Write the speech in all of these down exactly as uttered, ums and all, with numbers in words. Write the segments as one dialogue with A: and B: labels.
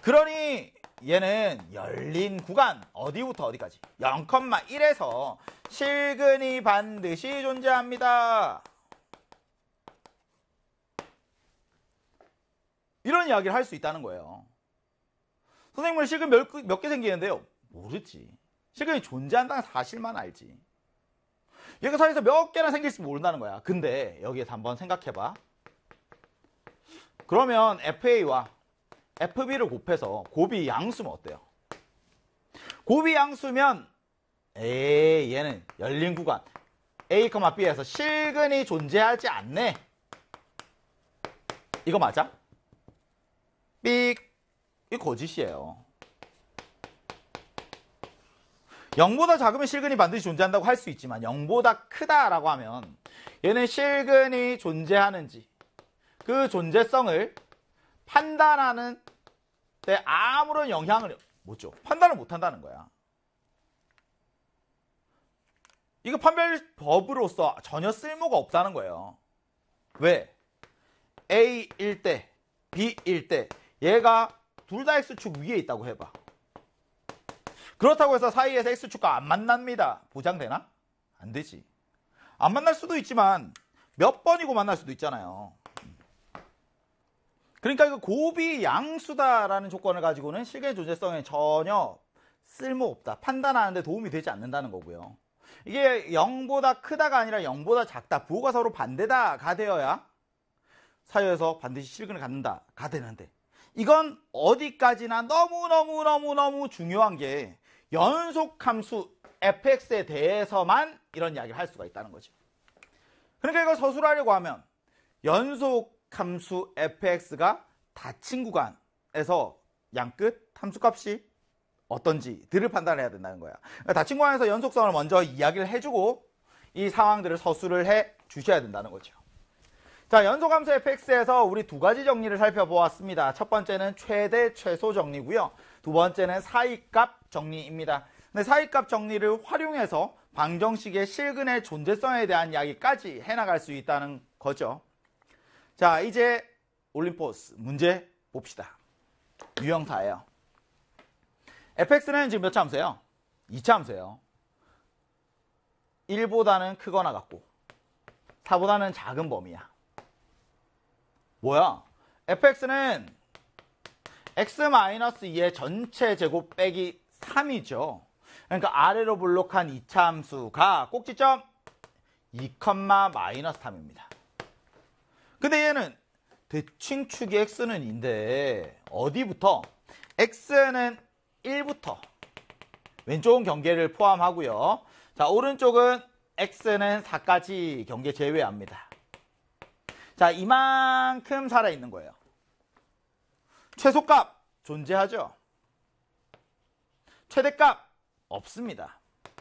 A: 그러니 얘는 열린 구간 어디부터 어디까지? 영, 일에서 실근이 반드시 존재합니다. 이런 이야기를 할 수 있다는 거예요. 선생님은 실근 몇, 몇 개 생기는데요? 모르지. 실근이 존재한다는 사실만 알지. 얘가 사이에서 몇 개나 생길지 모른다는 거야. 근데 여기에서 한번 생각해봐. 그러면 에프에이와 에프비를 곱해서 곱이 양수면 어때요? 곱이 양수면 에이 얘는 열린 구간 A, B에서 실근이 존재하지 않네. 이거 맞아? 삑. 이 거짓이에요. 영보다 작으면 실근이 반드시 존재한다고 할 수 있지만 영보다 크다라고 하면 얘는 실근이 존재하는지 그 존재성을 판단하는 데 아무런 영향을 못 줘. 판단을 못 한다는 거야. 이거 판별법으로서 전혀 쓸모가 없다는 거예요. 왜? A일 때, B일 때 얘가 둘 다 X축 위에 있다고 해봐. 그렇다고 해서 사이에서 X축과 안 만납니다. 보장되나? 안 되지. 안 만날 수도 있지만 몇 번이고 만날 수도 있잖아요. 그러니까 이거 곱이 양수다라는 조건을 가지고는 실근의 존재성에 전혀 쓸모없다. 판단하는데 도움이 되지 않는다는 거고요. 이게 영보다 크다가 아니라 영보다 작다. 부호가 서로 반대다가 되어야 사이에서 반드시 실근을 갖는다가 되는데 이건 어디까지나 너무너무너무너무 중요한 게 연속함수 에프엑스에 대해서만 이런 이야기를 할 수가 있다는 거죠. 그러니까 이걸 서술하려고 하면 연속함수 에프엑스가 닫힌 구간에서 양끝 함수값이 어떤지들을 판단해야 된다는 거야. 그러니까 닫힌 구간에서 연속성을 먼저 이야기를 해주고 이 상황들을 서술을 해 주셔야 된다는 거죠. 자, 연속함수 에프엑스에서 우리 두 가지 정리를 살펴보았습니다. 첫 번째는 최대 최소 정리고요. 두 번째는 사이값 정리입니다. 근데 사이값 정리를 활용해서 방정식의 실근의 존재성에 대한 이야기까지 해나갈 수 있다는 거죠. 자, 이제 올림포스 문제 봅시다. 유형사예요. 에프엑스는 지금 몇 차 함수예요? 이 차 함수예요. 일보다는 크거나 같고 사보다는 작은 범위야. 뭐야? 에프엑스는 엑스-이의 전체 제곱 빼기 삼이죠. 그러니까 아래로 블록한 이 차 함수가 꼭지점 이, 삼입니다. 근데 얘는 대칭축이 x는 인데 어디부터? x는 일부터 왼쪽은 경계를 포함하고요. 자, 오른쪽은 x는 사까지 경계 제외합니다. 자, 이만큼 살아있는 거예요. 최소값 존재하죠. 최대값 없습니다.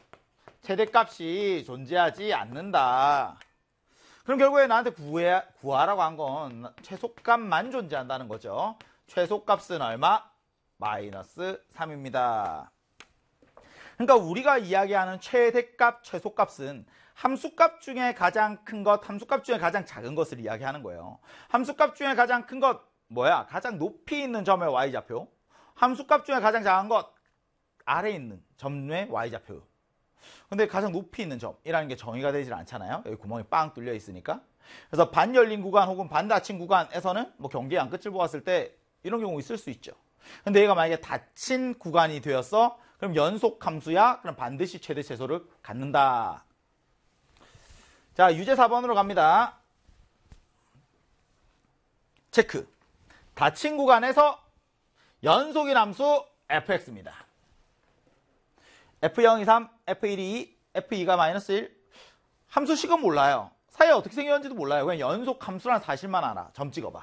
A: 최대값이 존재하지 않는다. 그럼 결국에 나한테 구해, 구하라고 한 건 최소값만 존재한다는 거죠. 최소값은 얼마? 마이너스 삼입니다. 그러니까 우리가 이야기하는 최대값, 최소값은 함수값 중에 가장 큰 것, 함수값 중에 가장 작은 것을 이야기하는 거예요. 함수값 중에 가장 큰 것 뭐야? 가장 높이 있는 점의 y좌표. 함수값 중에 가장 작은 것 아래에 있는 점의 y좌표. 근데 가장 높이 있는 점이라는 게 정의가 되질 않잖아요. 여기 구멍이 빵 뚫려 있으니까. 그래서 반 열린 구간 혹은 반 닫힌 구간에서는 뭐 경계 양 끝을 보았을 때 이런 경우 있을 수 있죠. 근데 얘가 만약에 닫힌 구간이 되었어? 그럼 연속 함수야? 그럼 반드시 최대 최소를 갖는다. 자, 유제 사 번으로 갑니다. 체크. 닫힌 구간에서 연속인 함수 에프엑스입니다. 에프 영이 삼, 에프 일이 이, 에프 이가 마이너스 일. 함수식은 몰라요. 사이에 어떻게 생겼는지도 몰라요. 그냥 연속 함수라는 사실만 알아. 점 찍어봐.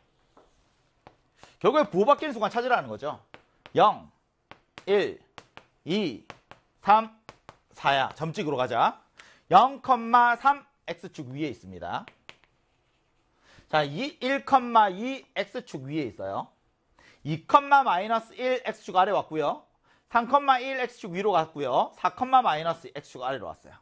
A: 결국에 부호 바뀌는 순간 찾으라는 거죠. 영, 일, 이, 삼, 사야. 점 찍으러 가자. 영, 삼 x축 위에 있습니다. 자, 이, 일, 이 x축 위에 있어요. 이, 마이너스 일 x축 아래 왔고요. 삼, 일 x축 위로 갔고요. 사, 마이너스 x축 아래로 왔어요.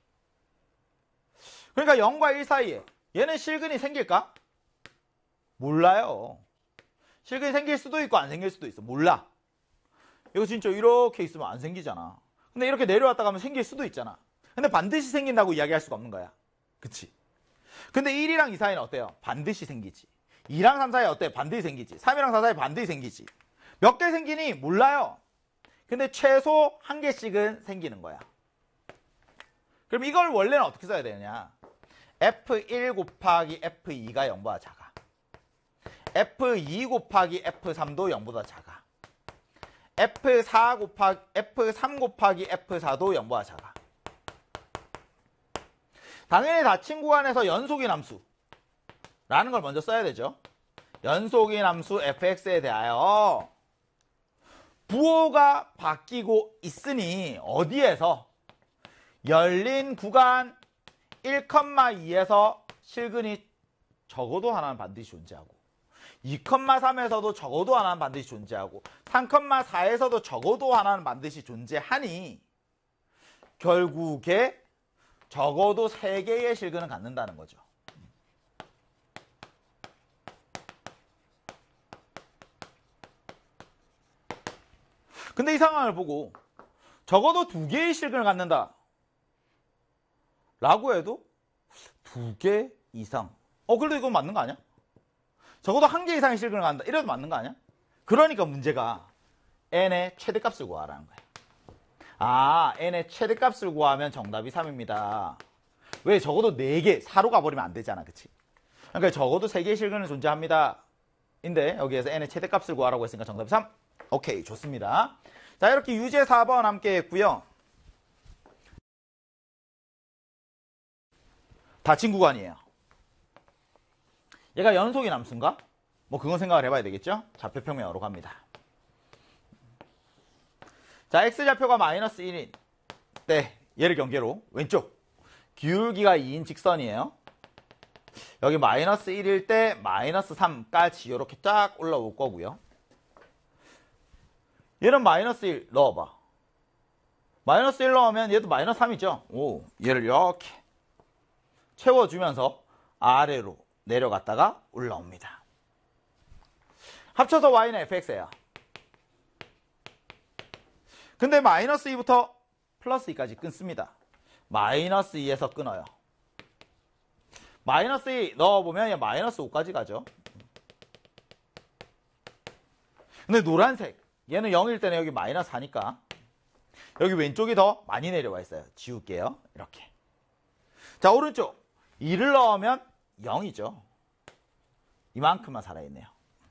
A: 그러니까 영과 일 사이에 얘는 실근이 생길까? 몰라요. 실근이 생길 수도 있고 안 생길 수도 있어. 몰라. 이거 진짜 이렇게 있으면 안 생기잖아. 근데 이렇게 내려왔다 가면 생길 수도 있잖아. 근데 반드시 생긴다고 이야기할 수가 없는 거야. 그치? 근데 일이랑 이 사이는 어때요? 반드시 생기지. 이랑 삼 사이 어때? 반드시 생기지. 삼이랑 사 사이 반드시 생기지. 몇 개 생기니? 몰라요. 근데 최소 한 개씩은 생기는 거야. 그럼 이걸 원래는 어떻게 써야 되느냐? 에프 일 곱하기 에프 이가 영보다 작아. 에프 이 곱하기 에프 삼도 영보다 작아. 에프 사 곱하기 에프 삼 곱하기 에프 사도 영보다 작아. 당연히 닫힌 구간에서 연속인 함수 라는 걸 먼저 써야 되죠. 연속인 함수 fx에 대하여 부호가 바뀌고 있으니 어디에서? 열린 구간 일, 이에서 실근이 적어도 하나는 반드시 존재하고 이, 삼에서도 적어도 하나는 반드시 존재하고 삼, 사에서도 적어도 하나는 반드시 존재하니 결국에 적어도 세 개의 실근을 갖는다는 거죠. 근데 이 상황을 보고 적어도 두 개의 실근을 갖는다 라고 해도 두 개 이상. 어, 그래도 이건 맞는 거 아니야? 적어도 한 개 이상의 실근을 갖는다. 이래도 맞는 거 아니야? 그러니까 문제가 n의 최대값을 구하라는 거야. 아, n의 최대값을 구하면 정답이 삼입니다. 왜? 적어도 네 개, 사로 가버리면 안 되잖아. 그치? 그러니까 적어도 세 개의 실근은 존재합니다. 인데 여기에서 n의 최대값을 구하라고 했으니까 정답이 삼. 오케이, 좋습니다. 자, 이렇게 유제 사 번 함께 했고요. 닫힌 구간이에요. 얘가 연속인 함수인가? 뭐 그건 생각을 해봐야 되겠죠? 좌표평면으로 갑니다. 자, x좌표가 마이너스 일인 때 얘를 경계로 왼쪽 기울기가 이인 직선이에요. 여기 마이너스 일일 때 마이너스 삼까지 이렇게 쫙 올라올 거고요. 얘는 마이너스 일 넣어봐. 마이너스 일 넣으면 얘도 마이너스 삼이죠. 오, 얘를 이렇게 채워주면서 아래로 내려갔다가 올라옵니다. 합쳐서 y는 fx예요. 근데 마이너스 이부터 플러스 이까지 끊습니다. 마이너스 이에서 끊어요. 마이너스 이 넣어보면 얘 마이너스 오까지 가죠. 근데 노란색 얘는 영일 때는 여기 마이너스 사니까 여기 왼쪽이 더 많이 내려와 있어요. 지울게요. 이렇게. 자, 오른쪽 이를 넣으면 영이죠. 이만큼만 살아있네요.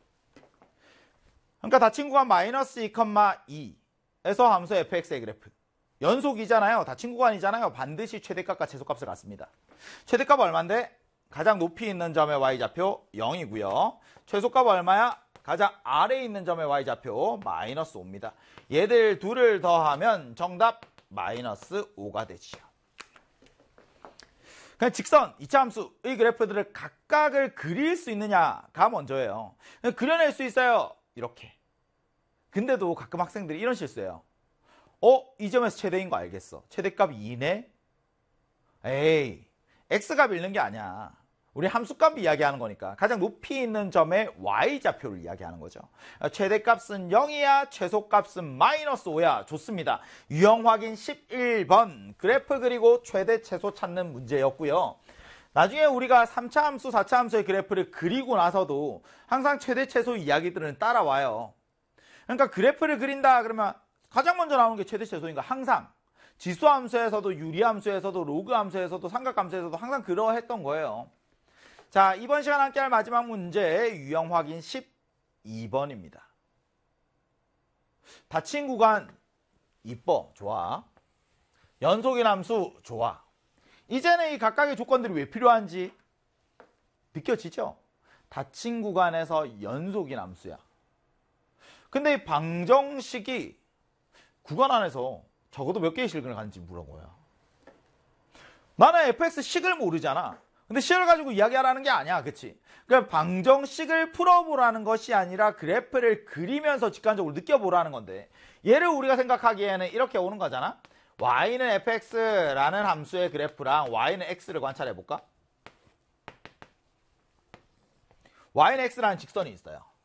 A: 그러니까 닫힌 구간 마이너스 이, 이에서 함수 fx의 그래프 연속이잖아요. 닫힌 구간이잖아요. 반드시 최대값과 최소값을 갖습니다. 최대값 얼마인데? 가장 높이 있는 점의 y좌표 영이고요. 최소값 얼마야? 가장 아래에 있는 점의 y좌표 마이너스 오입니다. 얘들 둘을 더하면 정답 마이너스 오가 되지요. 그냥 직선, 이차 함수의 그래프들을 각각을 그릴 수 있느냐가 먼저예요. 그려낼 수 있어요. 이렇게. 근데도 가끔 학생들이 이런 실수해요. 어? 이 점에서 최대인 거 알겠어. 최대값 이네? 에이, x값 읽는 게 아니야. 우리 함수값 이야기하는 거니까 가장 높이 있는 점의 y좌표를 이야기하는 거죠. 최대값은 영이야, 최소값은 마이너스 오야. 좋습니다. 유형 확인 십일 번 그래프 그리고 최대 최소 찾는 문제였고요. 나중에 우리가 삼 차 함수, 사 차 함수의 그래프를 그리고 나서도 항상 최대 최소 이야기들은 따라와요. 그러니까 그래프를 그린다 그러면 가장 먼저 나오는 게 최대 최소인가? 항상 지수 함수에서도 유리 함수에서도 로그 함수에서도 삼각 함수에서도 항상 그러했던 거예요. 자, 이번 시간 함께 할 마지막 문제 유형 확인 십이 번입니다. 닫힌 구간 이뻐. 좋아. 연속인 함수 좋아. 이제는 이 각각의 조건들이 왜 필요한지 느껴지죠? 닫힌 구간에서 연속인 함수야. 근데 이 방정식이 구간 안에서 적어도 몇 개의 실근을 가는지 물어보요. 나는 에프엑스 식을 모르잖아. 근데 식을 가지고 이야기하라는 게 아니야. 그치? 그러니까 방정식을 풀어보라는 것이 아니라 그래프를 그리면서 직관적으로 느껴보라는 건데 얘를 우리가 생각하기에는 이렇게 오는 거잖아. y는 fx라는 함수의 그래프랑 y는 x를 관찰해볼까? y는 x라는 직선이 있어요.